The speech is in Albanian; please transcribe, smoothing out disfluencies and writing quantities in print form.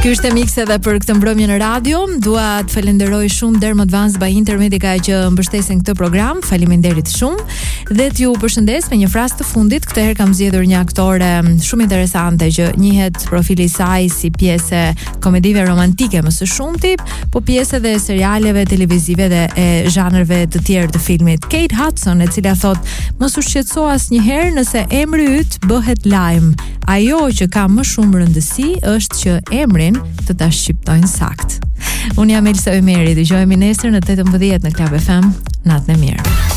Ky është Mikse edhe për këtë mbrëmje në radio. Dua të falenderoj shumë Dermot Vans by Intermedica që mbështesin këtë program. Faleminderit shumë. Dhe t'ju përshëndes me një frazë të fundit. Këtë herë kam zgjedhur një aktore shumë interesante që njihet profili i saj si pjesë komedive romantike më së shumti, po pjesë edhe serialeve televizive dhe e zhanreve të tjerë të filmit. Kate Hudson, e cila thot: "Mos u shqetëso asnjëherë nëse emri yt bëhet lajm. Ajo që ka më shumë rëndësi është që emrin të ta shqiptojnë sakt." Unë jam Elsa Ymeri, dëgjojmë nesër në 18 në Club FM. Natën e mirë.